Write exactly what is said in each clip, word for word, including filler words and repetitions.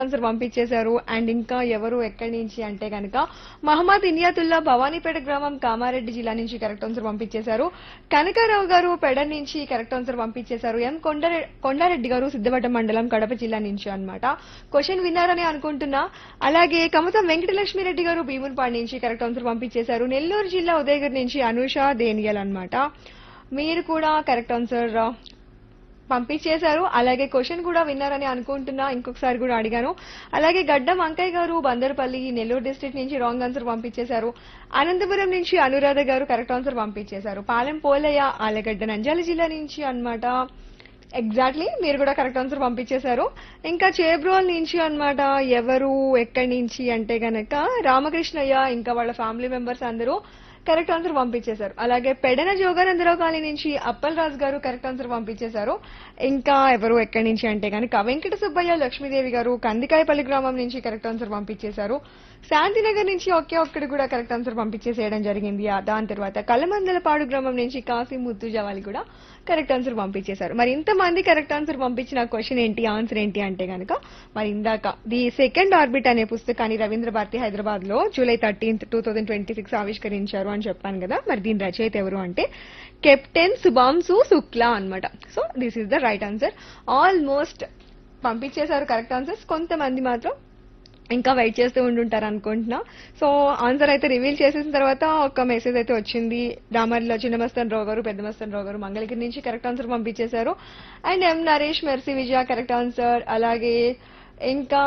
Answer పంపించేశారు. And ఇంకా ఎవరు ఎక్కడి నుంచి అంటే కనుక మహమ్మద్ ఇనియాతుల్లా భవానీపేట గ్రామం కామారెడ్డి జిల్లా నుంచి కరెక్ట్ ఆన్సర్ పంపించేశారు. కనకారావు గారు పెడ నుంచి కరెక్ట్ ఆన్సర్ పంపించేశారు. ఎం కొండారె కొండారెడ్డి గారు సిద్ధవటం మండలం కడప జిల్లా నుంచి అన్నమాట. క్వశ్చన్ విన్నారని అనుకుంటున్నా. అలాగే కమతం వెంకటలక్ష్మిరెడ్డి గారు భీమునిపాడు నుంచి కరెక్ట్ ఆన్సర్ పంపించేశారు. నెల్లూరు జిల్లా ఉదయగిరి నుంచి అనూష దేనియల్ అన్నమాట. మీరు కూడా కరెక్ట్ ఆన్సర్ పంపించేశారు. అలాగే క్వశ్చన్ కూడా విన్నారని అనుకుంటున్నా. ఇంకొకసారి కూడా అడిగాను. అలాగే గడ్డం అంకయ్య గారు బందర్పల్లి నెల్లూరు డిస్ట్రిక్ట్ నుంచి రాంగ్ ఆన్సర్ పంపించేశారు. అనంతపురం నుంచి అనురాధ గారు కరెక్ట్ ఆన్సర్ పంపించేశారు. పాలెం పోలయ్య ఆలగడ్డ నంద్యాల జిల్లా నుంచి అన్నమాట. ఎగ్జాక్ట్లీ మీరు కూడా కరెక్ట్ ఆన్సర్ పంపించేశారు. ఇంకా చేబ్రోల్ నుంచి అన్నమాట. ఎవరు ఎక్కడి నుంచి అంటే గనక రామకృష్ణయ్య ఇంకా వాళ్ళ ఫ్యామిలీ మెంబర్స్ అందరూ కరెక్ట్ ఆన్సర్ పంపించేశారు. అలాగే పెడన జోగానందరావు కాలనీ నుంచి అప్పల్ రాజు గారు కరెక్ట్ ఆన్సర్ పంపించేశారు. ఇంకా ఎవరు ఎక్కడి నుంచి అంటే కనుక వెంకట సుబ్బయ్య లక్ష్మీదేవి గారు కందికాయపల్లి గ్రామం నుంచి కరెక్ట్ ఆన్సర్ పంపించేశారు. శాంతినగర్ నుంచి ఒకే ఒక్కడు కూడా కరెక్ట్ ఆన్సర్ పంపించేసేయడం జరిగింది. ఆ దాని తర్వాత కలమందలపాడు గ్రామం నుంచి కాశీ ముత్తుజవాలి కూడా కరెక్ట్ ఆన్సర్ పంపించేశారు. మరి ఇంతమంది కరెక్ట్ ఆన్సర్ పంపించిన క్వశ్చన్ ఏంటి, ఆన్సర్ ఏంటి అంటే గనక మరి ఇందాక ది సెకండ్ ఆర్బిట్ అనే పుస్తకాన్ని రవీంద్ర భారతి హైదరాబాద్ లో July thirteenth two thousand twenty six ఆవిష్కరించారు అని చెప్పాను కదా. మరి దీని రచయిత ఎవరు అంటే కెప్టెన్ శుభాంశు శుక్లా అన్నమాట. So this is the right answer. Almost పంపించేశారు కరెక్ట్ ఆన్సర్స్. కొంతమంది మాత్రం ఇంకా వెయిట్ చేస్తూ ఉండుంటారు అనుకుంటున్నా. సో ఆన్సర్ అయితే రివీల్ చేసేసిన తర్వాత ఒక మెసేజ్ అయితే వచ్చింది. రామర్లో చిన్నమస్తన్ రావు గారు పెద్దమస్తన్ రావు గారు మంగళగిరి నుంచి కరెక్ట్ ఆన్సర్ పంపించేశారు. And M Naresh mercy Vijaya correct answer. అలాగే ఇంకా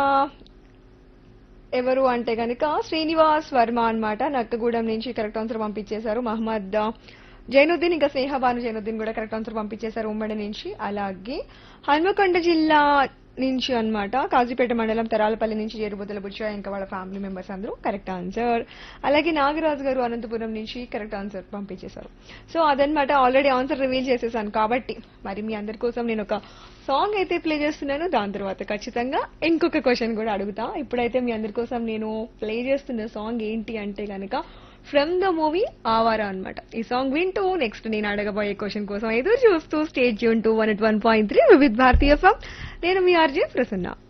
ఎవరు అంటే కనుక శ్రీనివాస్ వర్మ అన్నమాట నక్కగూడెం నుంచి కరెక్ట్ ఆన్సర్ పంపించేశారు. మహమ్మద్ జైనుద్దీన్ ఇంకా స్నేహబాను జైనుద్దీన్ కూడా కరెక్ట్ ఆన్సర్ పంపించేశారు ఉమ్మడి నుంచి. అలాగే హన్మకొండ జిల్లా నుంచి అన్నమాట కాజీపేట మండలం తరాలపల్లి నుంచి జేరుబుద్దల బుచ్చ ఇంకా వాళ్ళ ఫ్యామిలీ మెంబర్స్ అందరూ కరెక్ట్ ఆన్సర్. అలాగే నాగరాజు గారు అనంతపురం నుంచి కరెక్ట్ ఆన్సర్ పంపించేశారు. సో అదనమాట ఆల్రెడీ ఆన్సర్ రివీల్ చేసేసాను కాబట్టి మరి మీ అందరి కోసం నేను ఒక సాంగ్ అయితే ప్లే చేస్తున్నాను. దాని తర్వాత ఖచ్చితంగా ఇంకొక క్వశ్చన్ కూడా అడుగుతా. ఇప్పుడైతే మీ అందరి కోసం నేను ప్లే చేస్తున్న సాంగ్ ఏంటి అంటే కనుక ఫ్రమ్ ద మూవీ ఆవారా అన్నమాట. ఈ సాంగ్ వింటూ నెక్స్ట్ నేను అడగబోయే క్వశ్చన్ కోసం ఎదురు చూస్తూ state tune to one at one point three Vividh Bharatiya FM. నేను మీ ఆర్జే ప్రసన్న.